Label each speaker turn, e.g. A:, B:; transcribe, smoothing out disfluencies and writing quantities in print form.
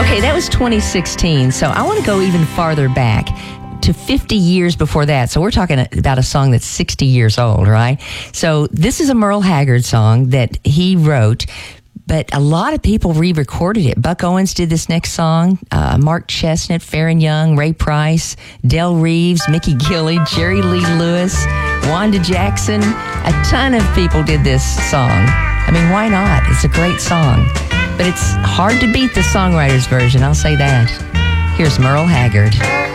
A: Okay, that was 2016. So I want to go even farther back to 50 years before that. So we're talking about a song that's 60 years old, right? So this is a Merle Haggard song that he wrote, but a lot of people re-recorded it. Buck Owens did this next song. Mark Chestnut, Farron Young, Ray Price, Del Reeves, Mickey Gilley, Jerry Lee Lewis, Wanda Jackson. A ton of people did this song. I mean, why not? It's a great song. But it's hard to beat the songwriter's version, I'll say that. Here's Merle Haggard.